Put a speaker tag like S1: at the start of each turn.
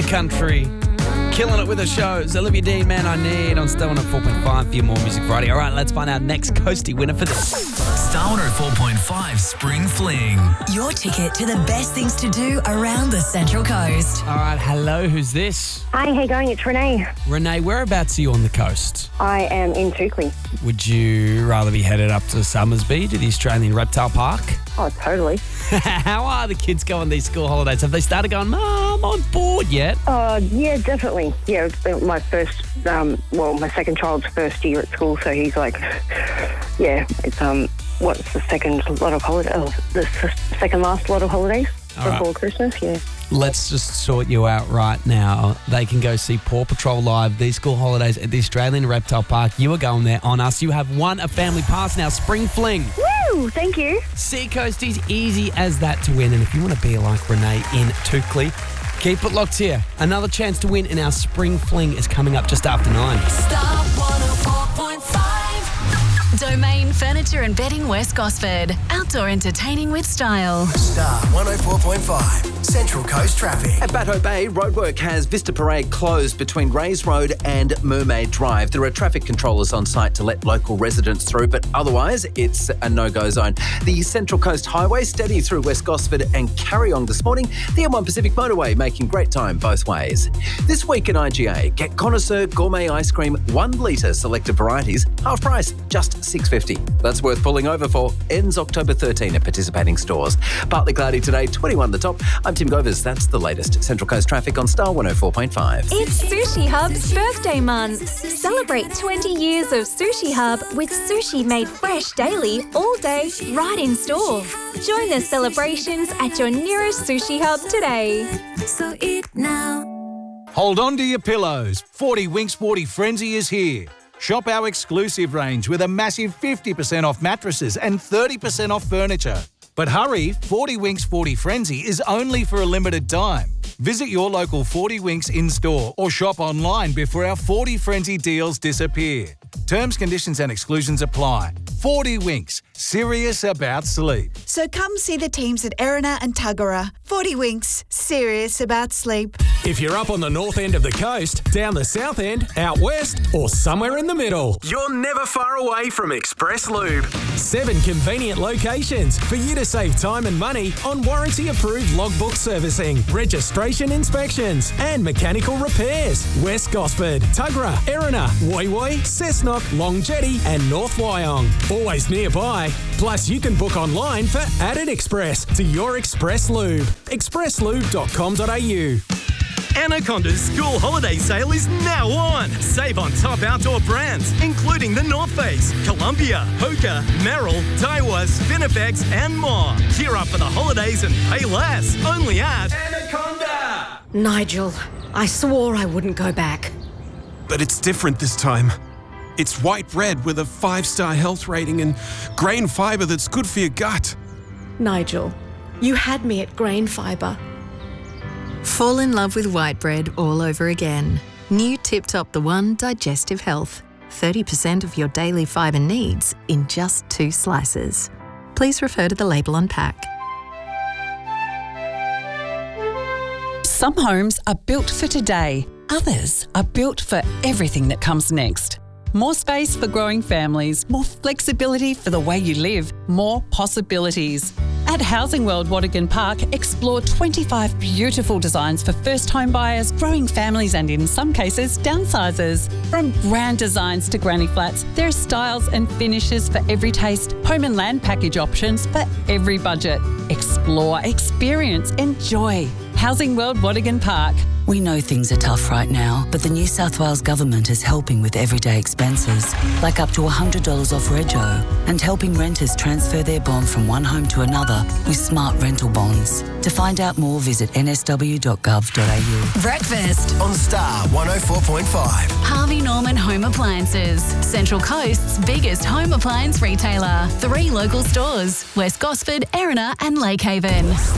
S1: country. Killing it with the shows. Olivia Dean, Man I Need on Star 104.5 for your More Music Friday. All right, let's find our next coastie winner for this.
S2: Star 104.5 Spring Fling.
S3: Your ticket to the best things to do around the Central Coast.
S1: All right, hello, who's this?
S4: Hi, how you going? It's Renee.
S1: Renee, whereabouts are you on the coast?
S4: I am in Toukley.
S1: Would you rather be headed up to Summersby, to the Australian Reptile Park?
S4: Oh, totally.
S1: How are the kids going these school holidays? Have they started going, Mum, I'm bored yet?
S4: Yeah, definitely. Yeah, it's been my my second child's first year at school, so he's like, yeah, it's, what's the second lot of holidays? Oh, the second last lot of holidays before Christmas, yeah.
S1: Let's just sort you out right now. They can go see Paw Patrol live these school holidays at the Australian Reptile Park. You are going there on us. You have won a family pass now. Spring Fling.
S4: Woo! Thank you.
S1: Seacoasties, easy as that to win. And if you want to be like Renee in Toukley, keep it locked here. Another chance to win in our Spring Fling is coming up just after 9.
S3: Star 104.5. Domain Furniture and Bedding West Gosford. Outdoor entertaining with style.
S5: Star 104.5 Central Coast Traffic.
S6: At Batteau Bay, roadwork has Vista Parade closed between Rays Road and Mermaid Drive. There are traffic controllers on site to let local residents through, but otherwise it's a no-go zone. The Central Coast Highway steady through West Gosford and Carryong this morning. The M1 Pacific Motorway making great time both ways. This week at IGA, get Connoisseur Gourmet Ice Cream 1 litre selected varieties, half price, just $6.50. That's worth pulling over for. Ends October 13 at participating stores. Partly cloudy today, 21 the top. I'm Tim Govers. That's the latest Central Coast traffic on Star 104.5.
S7: It's Sushi Hub's birthday month. Celebrate 20 years of Sushi Hub with sushi made fresh daily, all day, right in store. Join the celebrations at your nearest Sushi Hub today.
S3: So eat now.
S8: Hold on to your pillows. 40 Winks Sporty Frenzy is here. Shop our exclusive range with a massive 50% off mattresses and 30% off furniture. But hurry, 40 Winks 40 Frenzy is only for a limited time. Visit your local 40 Winks in-store or shop online before our 40 Frenzy deals disappear. Terms, conditions and exclusions apply. 40 Winks, serious about sleep.
S9: So come see the teams at Erina and Tuggerah. 40 Winks, serious about sleep.
S10: If you're up on the north end of the coast, down the south end, out west, or somewhere in the middle,
S11: you're never far away from Express Lube.
S10: 7 convenient locations for you to save time and money on warranty-approved logbook servicing, registration inspections, and mechanical repairs. West Gosford, Tuggerah, Erina, Woy Woy, Cessnock, Long Jetty, and North Wyong. Always nearby. Plus, you can book online for Added Express to your Express Lube. expresslube.com.au.
S11: Anaconda's school holiday sale is now on. Save on top outdoor brands, including the North Face, Columbia, Hoka, Merrill, Daiwa, Spinifex, and more. Gear up for the holidays and pay less. Only at Anaconda.
S12: Nigel, I swore I wouldn't go back.
S13: But it's different this time. It's white bread with a 5-star health rating and grain fibre that's good for your gut.
S12: Nigel, you had me at grain fibre.
S14: Fall in love with white bread all over again. New Tip Top The One Digestive Health. 30% of your daily fibre needs in just 2 slices. Please refer to the label on pack.
S15: Some homes are built for today. Others are built for everything that comes next. More space for growing families, more flexibility for the way you live, more possibilities. At Housing World Watergan Park, explore 25 beautiful designs for first home buyers, growing families and, in some cases, downsizers. From grand designs to granny flats, there are styles and finishes for every taste, home and land package options for every budget. Explore, experience, enjoy. Housing World Watergan Park.
S16: We know things are tough right now, but the New South Wales Government is helping with everyday expenses, like up to $100 off rego, and helping renters transfer their bond from one home to another with smart rental bonds. To find out more, visit nsw.gov.au.
S3: Breakfast
S5: on Star 104.5.
S3: Harvey Norman Home Appliances, Central Coast's biggest home appliance retailer. 3 local stores, West Gosford, Erina and Lakehaven.